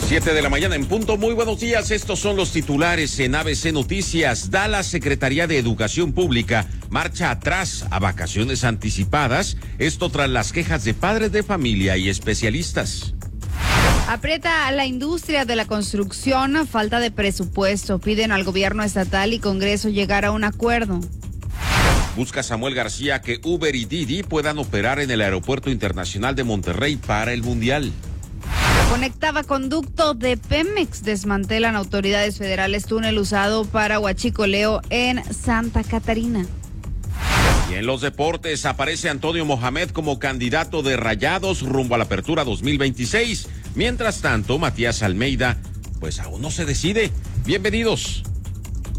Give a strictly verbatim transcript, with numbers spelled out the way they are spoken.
Siete de la mañana en punto. Muy buenos días. Estos son los titulares en A B C Noticias. Da la Secretaría de Educación Pública marcha atrás a vacaciones anticipadas. Esto tras las quejas de padres de familia y especialistas. Aprieta a la industria de la construcción, falta de presupuesto. Piden al gobierno estatal y Congreso llegar a un acuerdo. Busca Samuel García que Uber y Didi puedan operar en el Aeropuerto Internacional de Monterrey para el Mundial. Conectaba conducto de Pemex. Desmantelan autoridades federales túnel usado para huachicoleo en Santa Catarina. Y en los deportes aparece Antonio Mohamed como candidato de Rayados rumbo a la Apertura dos mil veintiséis. Mientras tanto, Matías Almeida, pues aún no se decide. Bienvenidos.